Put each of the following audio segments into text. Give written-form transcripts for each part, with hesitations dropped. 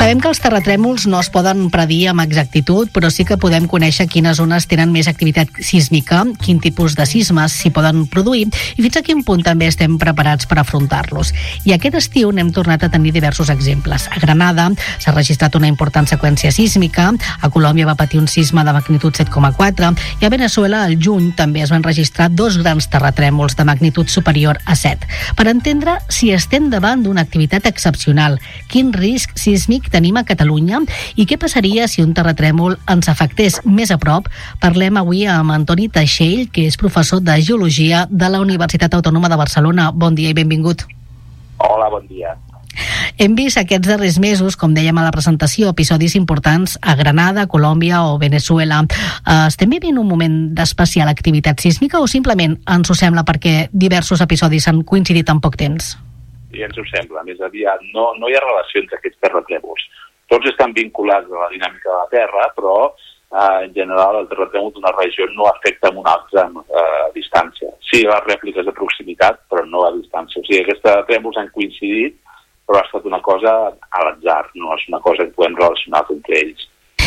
Sabem que els terratrèmols no es poden predir amb exactitud, però sí que podem conèixer quines zones tenen més activitat sísmica, quin tipus de sismes s'hi poden produir i fins a quin punt també estem preparats per afrontar-los. I aquest estiu n'hem tornat a tenir diversos exemples. A Granada s'ha registrat una important seqüència sísmica, a Colòmbia va patir un sisme de magnitud 7,4 i a Veneçuela al juny també es van registrar 2 grans terratrèmols de magnitud superior a 7. Per entendre si estem davant d'una activitat excepcional, quin risc sísmic tenim a Catalunya i què passaria si un terratrèmol ens afectés més a prop. Parlem avui amb Antoni Teixell, que és professor de Geologia de la Universitat Autònoma de Barcelona. Bon dia i benvingut. Hola, bon dia. Hem vist aquests darrers mesos, com dèiem a la presentació, episodis importants a Granada, Colòmbia o Veneçuela. Estem vivint un moment d'especial activitat sísmica o simplement ens ho sembla perquè diversos episodis han coincidit en poc temps? I ens ho sembla. Més aviat, no hi ha relació entre aquests terratrèmols. Tots estan vinculats a la dinàmica de la Terra, però en general el terratrèmol d'una regió no afecta amb una altra a distància. Sí, les rèpliques de proximitat, però no a distància. O sigui, aquests terratrèmols han coincidit, però ha estat una cosa a l'atzar, no és una cosa que podem relacionar entre ells.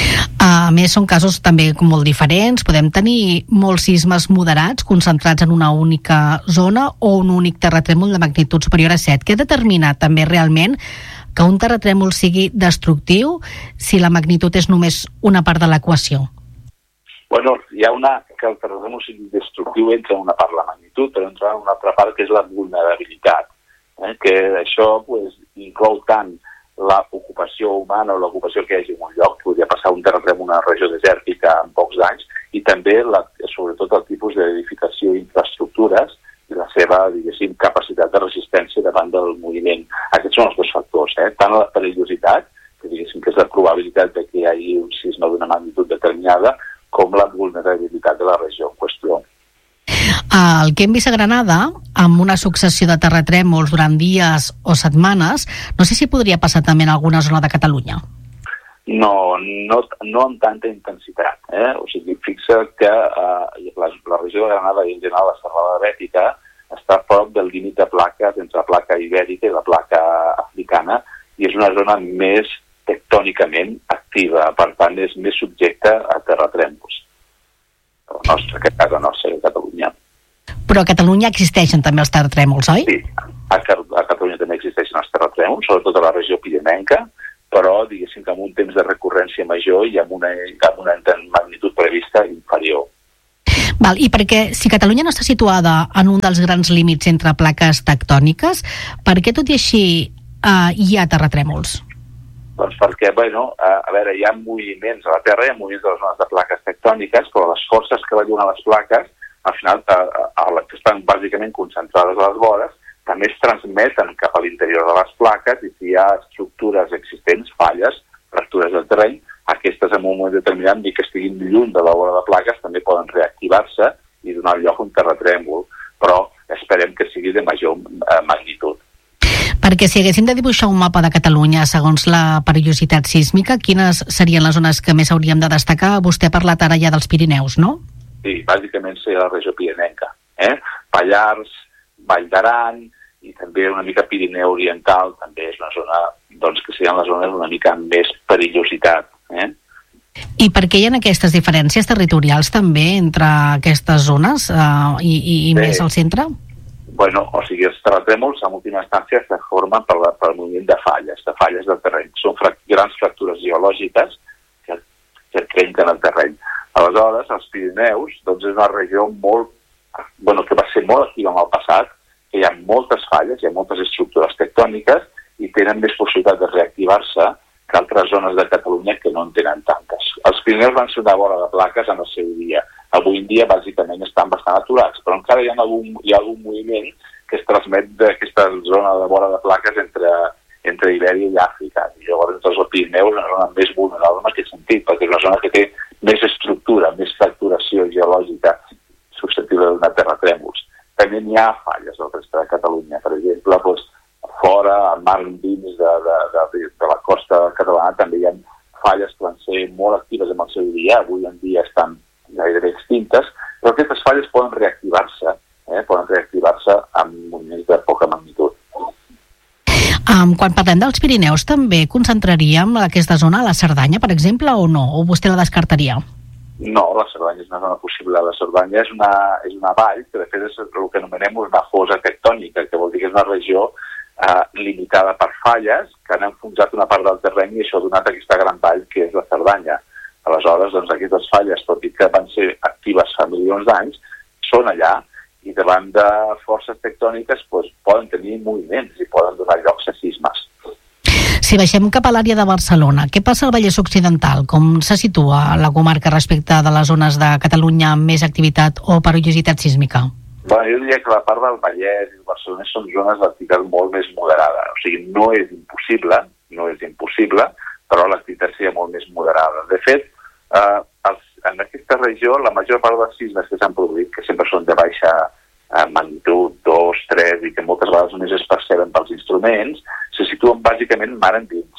A més, són casos també molt diferents. Podem tenir molts sismes moderats concentrats en una única zona o un únic terratrèmol de magnitud superior a 7. Què determina també realment que un terratrèmol sigui destructiu si la magnitud és només una part de l'equació? Bueno, hi ha que el terratrèmol sigui destructiu entra en una part la magnitud, però entra en una altra part que és la vulnerabilitat. Que això inclou tant l'ocupació humana o l'ocupació que hi hagi en un lloc, podria passar un terratrèmol en una regió desèrtica en pocs anys, i també, sobretot, el tipus d'edificació i infraestructures i la seva, diguéssim, capacitat de resistència davant del moviment. Aquests són els dos factors, tant la perillositat, que diguéssim que és la probabilitat de que hi hagi un sisme d'una magnitud determinada, com la vulnerabilitat de la regió en qüestió. El que hem vist a Granada, amb una successió de terratrèmols durant dies o setmanes, no sé si podria passar també en alguna zona de Catalunya. No amb tanta intensitat. O sigui, fixa que la regió de Granada i en general la serralada ibèrica està a prop del límit de plaques entre la placa ibèrica i la placa africana i és una zona més tectònicament activa, per tant és més subjecta a terratrèmols. A casa nostra, a Catalunya. Però a Catalunya existeixen també els terratrèmols, oi? Sí, a Catalunya també existeixen els terratrèmols, sobretot a la regió pirinenca, però diguéssim que amb un temps de recurrència major i amb una magnitud prevista inferior. Val, i perquè si Catalunya no està situada en un dels grans límits entre plaques tectòniques, per què tot i així hi ha terratrèmols? Doncs perquè, a veure, hi ha moviments a la Terra, hi ha moviments de les zones de plaques tectòniques, però les forces que belluguen a les plaques, al final, que estan bàsicament concentrades a les vores, també es transmeten cap a l'interior de les plaques i si hi ha estructures existents, falles, fractures del terreny, aquestes en un moment determinat, ni que estiguin lluny de la vora de plaques, també poden reactivar-se i donar lloc a un terratrèmol, però esperem que sigui de major magnitud. Perquè si haguéssim de dibuixar un mapa de Catalunya segons la perillositat sísmica, quines serien les zones que més hauríem de destacar? Vostè ha parlat ara ja dels Pirineus, no? Sí, bàsicament seria la regió pirinenca. Pallars, Vall d'Aran i també una mica Pirineu Oriental, també és una zona, que serien les zones una mica amb més perillositat. I per què hi ha aquestes diferències territorials també entre aquestes zones i més al centre? O sigui, els terratrèmols en última instància se formen pel moviment de falles del terreny. Són grans fractures geològiques que trenquen el terreny. Aleshores, els Pirineus és una regió que va ser molt activa en el passat, que hi ha moltes falles, hi ha moltes estructures tectòniques i tenen més possibilitat de reactivar-se que altres zones de Catalunya que no en tenen tantes. Els Pirineus van ser una vora de plaques en el seu dia. Avui en dia, bàsicament, estan bastant aturats, però encara hi ha algun moviment que es transmet d'aquesta zona de vora de plaques entre Ibèria i Àfrica. I llavors, el Pirineu és una zona més vulnerable en aquest sentit, perquè és una zona que té més estructura, més fracturació geològica susceptible de donar terratrèmols. També n'hi ha falles al reste de Catalunya. Per exemple, fora, al mar dins de la costa catalana, també hi ha falles que van ser molt actives en el seu dia, avui en dia estan gairebé extintes, però aquestes falles poden reactivar-se amb moviments de poca magnitud. Quan parlem dels Pirineus, també concentraríem aquesta zona a la Cerdanya, per exemple, o no? O vostè la descartaria? No, la Cerdanya és una zona possible. La Cerdanya és una vall, que de fet és el que anomenem una fosa tectònica, que vol dir que és una regió limitada per falles que han enfonsat una part del terreny i això ha donat aquesta gran vall que és la Cerdanya. Aleshores, doncs, aquestes falles, tot i que van ser actives fa milions d'anys, són allà i davant de forces tectòniques doncs, poden tenir moviments i poden donar llocs a sismes. Si baixem cap a l'àrea de Barcelona, què passa al Vallès Occidental? Com se situa la comarca respecte de les zones de Catalunya amb més activitat o perillositat sísmica? Jo diria que la part del Vallès i el Barcelona són zones d'activitat molt més moderada. O sigui, no és impossible, però l'activitat seria molt més moderada. De fet, en aquesta regió, la major part dels sismes que s'han produït, que sempre són de baixa magnitud, 2, 3, i que moltes vegades només es perceben pels instruments, se situen bàsicament mar endins.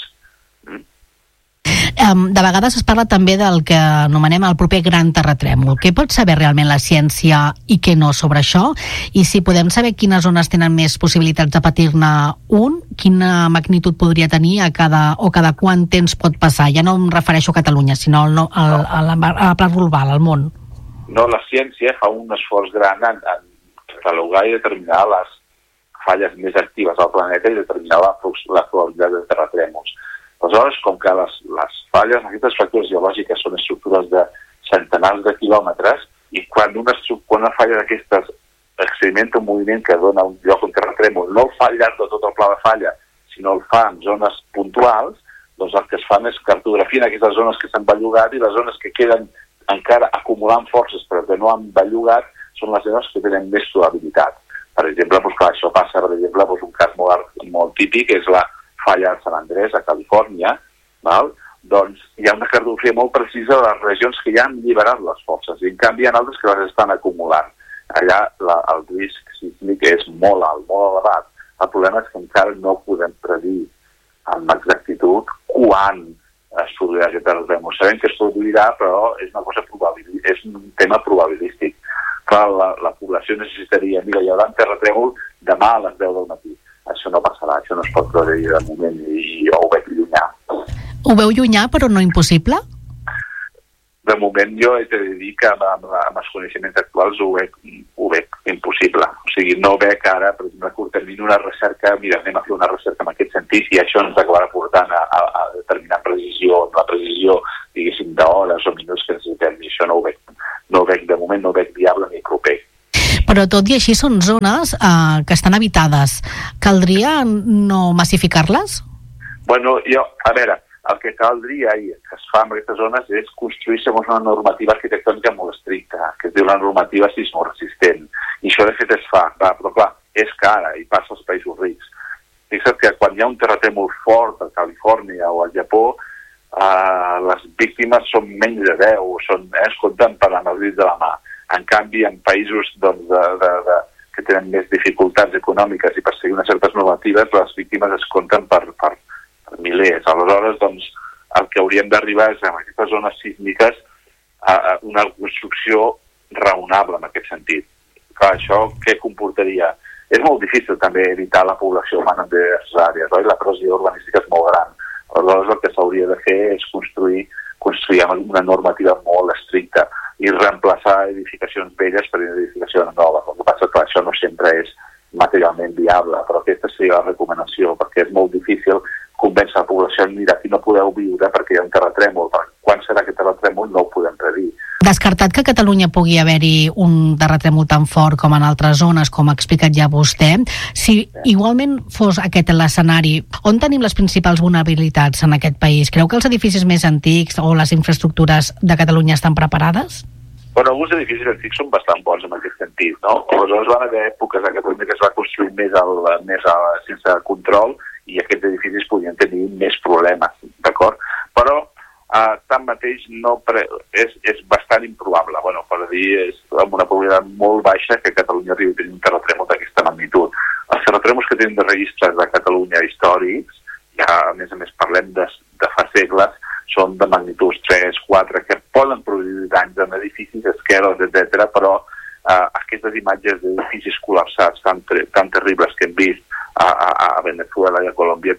De vegades es parla també del que anomenem el proper gran terratrèmol. Què pot saber realment la ciència i què no sobre això? I si podem saber quines zones tenen més possibilitats de patir-ne un, quina magnitud podria tenir cada quant temps pot passar? Ja no em refereixo a Catalunya, sinó a la part global, al món. No, la ciència fa un esforç gran en catalogar i determinar les falles més actives al planeta i determinar la probabilitat de terratrèmols. Aleshores, com que les falles, aquestes fractures geològiques són estructures de centenars de quilòmetres i quan una falla d'aquestes experimenta un moviment que dona un lloc on terratrèmol, no el fa al llarg de tot el pla de falla, sinó el fa en zones puntuals, doncs el que es fan és cartografien aquestes zones que s'han bellugat i les zones que queden encara acumulant forces però que no han bellugat són les zones que tenen més probabilitat. Per exemple, doncs, clar, això passa, per exemple, doncs, un cas molt típic és la falla de Sant Andrés, a Califòrnia, val? Doncs hi ha una cartografia molt precisa de les regions que ja han alliberat les forces i en canvi hi ha altres que les estan acumulant. Allà el risc sísmic és molt alt, molt elevat. El problema és que encara no podem predir amb exactitud quan es produirà aquest terratrèmol. Sabem que es produirà, però és una cosa és un tema probabilístic. Clar, la població necessitaria, mira, hi haurà un terratrèmol demà a les 10 del matí. Això no passarà, això no es pot predir de moment i jo ho veig llunyà. Ho veu llunyà, però no impossible? De moment jo he de dir que amb els coneixements actuals ho veig impossible. O sigui, no veig ara, per exemple, a curt termini una recerca, mira, anem a fer una recerca en aquest sentit i això ens acabarà portant a determinar la precisió, diguéssim, d'hores o minuts que necessitem i això no ho veig. De moment no ho veig viable ni proper. Però tot i així són zones que estan habitades. Caldria no massificar-les? Bueno, a veure, el que caldria i que es fa en aquestes zones és construir segons una normativa arquitectònica molt estricta, que es diu la normativa sismoresistent. I això de fet es fa, però clar, és cara i passa als països rics. Fixa't que quan hi ha un terratrèmol fort a Califòrnia o al Japó, les víctimes són menys de 10, es compten per amb els dits de la mà. En canvi, en països que tenen més dificultats econòmiques i per seguir unes certes normatives, les víctimes es compten per milers. Aleshores, doncs, el que hauríem d'arribar és en aquestes zones sísmiques a una construcció raonable en aquest sentit. Clar, això què comportaria? És molt difícil també evitar la població humana en diverses àrees, oi? La pressió urbanística és molt gran. Aleshores, el que s'hauria de fer és construir amb una normativa molt estricta i reemplaçar edificacions velles per edificacions noves. El que passa és que això no sempre és materialment viable, però aquesta seria la recomanació, perquè és molt difícil convèncer la població mira, aquí no podeu viure perquè hi ha un terratrèmol. Quan serà aquest terratrèmol no ho podem predir. Descartat que a Catalunya pugui haver-hi un terratrèmol tan fort com en altres zones, com ha explicat ja vostè, si igualment fos aquest l'escenari, on tenim les principals vulnerabilitats en aquest país? Creu que els edificis més antics o les infraestructures de Catalunya estan preparades? Bueno, alguns edificis antics són bastant bons en aquest sentit, no? Aleshores van haver èpoques a Catalunya que es va construir més sense control i aquests edificis podien tenir més problemes, d'acord? Però tanmateix és bastant improbable, per dir, és amb una probabilitat molt baixa que Catalunya arribi a tenir un terratrèmol d'aquesta magnitud. Els terratrèmols que tenim de registres de Catalunya històrics, ja a més parlem de fa segles, són de magnituds 3, 4, que poden produir danys en edificis, esquerdes, etc. Però aquestes imatges d'edificis col·lapsats tan terribles que hem vist a Venezuela i a Colòmbia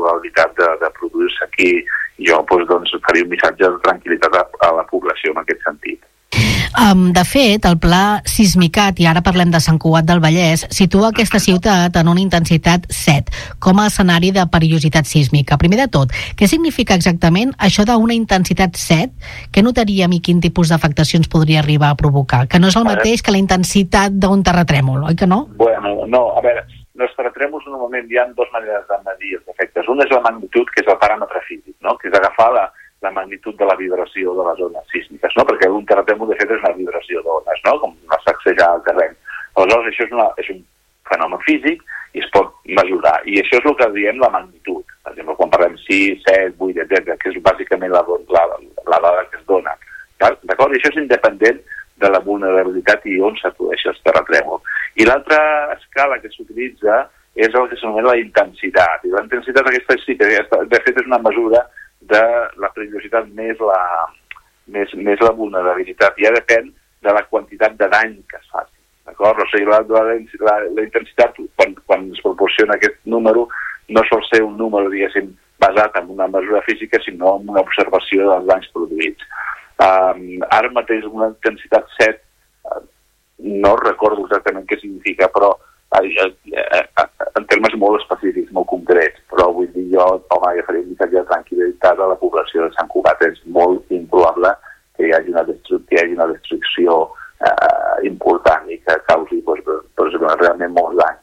probabilitat de produir-se aquí. Jo doncs, faria un missatge de tranquil·litat a la població en aquest sentit. De fet, el pla Sismicat, i ara parlem de Sant Cugat del Vallès, situa aquesta ciutat en una intensitat 7, com a escenari de perillositat sísmica. Primer de tot, què significa exactament això d'una intensitat 7? Què notaríem i quin tipus d'afectacions podria arribar a provocar? Que no és el mateix que la intensitat d'un terratrèmol, oi que no? Bueno, no, a veure, els terratrèmols normalment hi ha dues maneres de medir els efectes. Una és la magnitud, que és el paràmetre físic, no? Que és agafar la magnitud de la vibració de les ones sísmiques, no? Perquè un terratrèmol, de fet, és una vibració d'ones, no? Com una sacsejar al terreny. Aleshores, això és un fenomen físic i es pot mesurar. I això és el que diem la magnitud. Per exemple, quan parlem 6, 7, 8, etc., que és bàsicament la dada que es dona. D'acord? I això és independent de la vulnerabilitat i on s'aprodueix el terratrèmol. I l'altra escala que s'utilitza és el que s'anomena la intensitat. I la intensitat aquesta sí que, de fet, és una mesura de la perillositat més la vulnerabilitat. Ja depèn de la quantitat de dany que es faci. D'acord? O sigui, la intensitat, quan es proporciona aquest número, no sol ser un número, diguéssim, basat en una mesura física, sinó en una observació dels danys produïts. Ara mateix una intensitat 7, no recordo exactament què significa, però en termes molt específics, molt concrets, però vull dir jo, home, ja faria un missatge de tranquil·litat a la població de Sant Cugat. És molt improbable que hi hagi una destrucció important i que causi realment molts danys.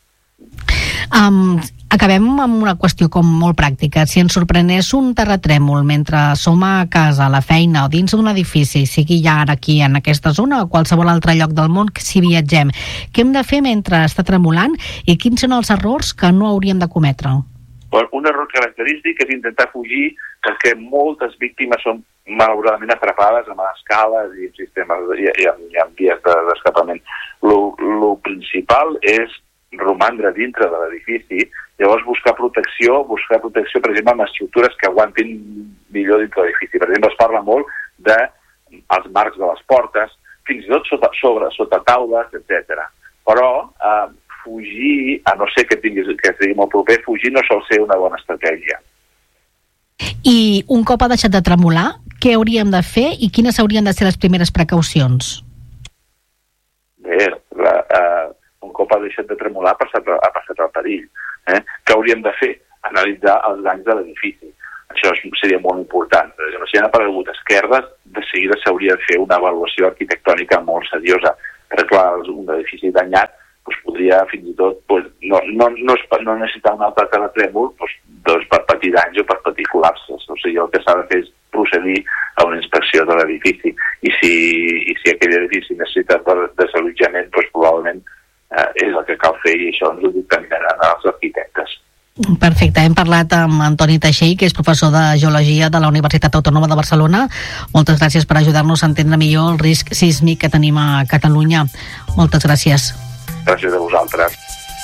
Acabem amb una qüestió com molt pràctica. Si ens sorprenés un terratrèmol mentre som a casa, a la feina o dins d'un edifici, sigui ja ara aquí en aquesta zona o qualsevol altre lloc del món si viatgem, què hem de fer mentre està tremolant i quins són els errors que no hauríem de cometre? Un error característic és intentar fugir perquè moltes víctimes són malauradament atrapades amb escales i sistemes i en vies d'escapament. Lo principal és romandre dintre de l'edifici, llavors buscar protecció, per exemple, amb estructures que aguantin millor dintre de l'edifici. Per exemple, es parla molt dels marcs de les portes, fins i tot sota taules, etc. Però fugir, a no ser que estigui molt proper, fugir no sol ser una bona estratègia. I un cop ha deixat de tremolar, què hauríem de fer i quines haurien de ser les primeres precaucions? Bé, un cop ha deixat de tremolar ha passat el perill. Què hauríem de fer? Analitzar els danys de l'edifici. Això seria molt important. Per exemple, si han aparegut esquerdes, de seguida s'hauria de fer una avaluació arquitectònica molt seriosa. Perquè, clar, un edifici danyat podria fins i tot no necessitar un altre terratrèmol per patir danys o per patir col·lapses. O sigui, el que s'ha de fer és procedir a una inspecció de l'edifici. I si aquell edifici necessita desallotjament, probablement és el que cal fer i això ens ho dictaminaran els arquitectes. Perfecte, hem parlat amb Antoni Teixell, que és professor de Geologia de la Universitat Autònoma de Barcelona. Moltes gràcies per ajudar-nos a entendre millor el risc sísmic que tenim a Catalunya. Moltes gràcies. Gràcies a vosaltres.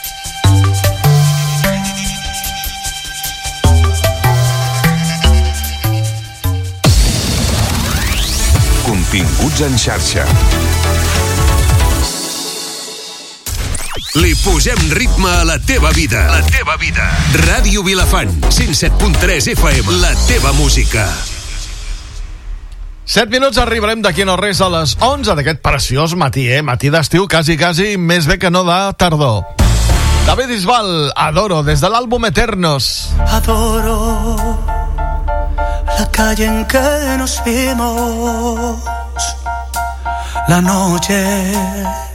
Continguts en xarxa. Li posem ritme a la teva vida. La teva vida. Ràdio Vilafant, 107.3 FM. La teva música. 7 minuts, arribarem d'aquí no res a les 11 d'aquest preciós matí, matí d'estiu, quasi, més bé que no de tardor. David Bisbal, Adoro, des de l'àlbum Eternos. Adoro la calle en que nos vimos, la noche